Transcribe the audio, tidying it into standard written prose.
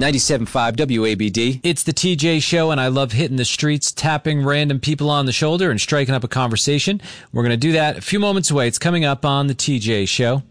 97.5 WABD. It's the TJ Show, and I love hitting the streets, tapping random people on the shoulder, and striking up a conversation. We're going to do that a few moments away. It's coming up on the TJ Show.